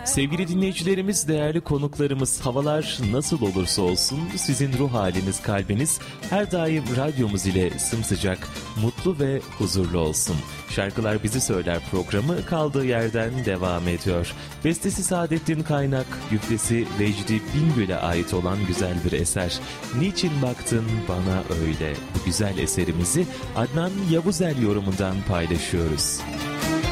Sevgili dinleyicilerimiz, değerli konuklarımız, havalar nasıl olursa olsun sizin ruh haliniz, kalbiniz her daim radyomuz ile sımsıcak, mutlu ve huzurlu olsun. Şarkılar Bizi Söyler programı kaldığı yerden devam ediyor. Bestesi Saadettin Kaynak, güftesi Vecdi Bingöl'e ait olan güzel bir eser. Niçin baktın bana öyle? Bu güzel eserimizi Adnan Yavuzel yorumundan paylaşıyoruz.